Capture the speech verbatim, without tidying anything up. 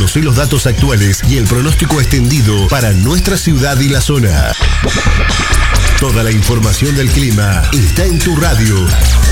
Conoce los datos actuales y el pronóstico extendido para nuestra ciudad y la zona. Toda la información del clima está en tu radio.